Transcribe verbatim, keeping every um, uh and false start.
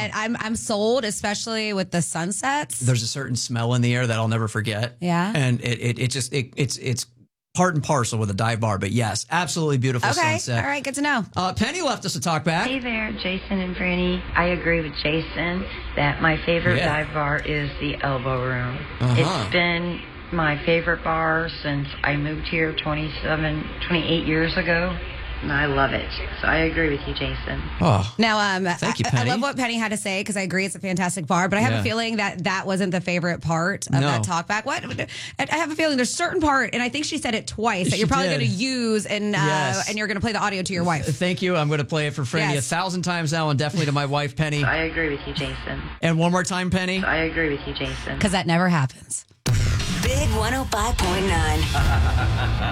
And I'm I'm sold, especially with the sunsets. There's a certain smell in the air that I'll never forget. Yeah. And it it, it just it, it's it's part and parcel with a dive bar. But yes, absolutely beautiful Okay. sunset. All right. Good to know. Uh, Penny left us a talk back. Hey there, Jason and Franny. I agree with Jason that my favorite Yeah. dive bar is the Elbow Room. Uh-huh. It's been my favorite bar since I moved here twenty-seven, twenty-eight years ago. And I love it. So I agree with you, Jason. Oh, Now, um, Thank you, I, I Penny. love what Penny had to say because I agree it's a fantastic bar. But I have Yeah. a feeling that that wasn't the favorite part of No. that talk back. What? I I have a feeling there's certain part, and I think she said it twice that She you're probably did. going to use, and uh, Yes. and you're going to play the audio to your wife. thank you. I'm going to play it for Franny Yes. a thousand times now, and definitely to my wife, Penny. I agree with you, Jason. And one more time, Penny. I agree with you, Jason. Because that never happens. Big one oh five point nine.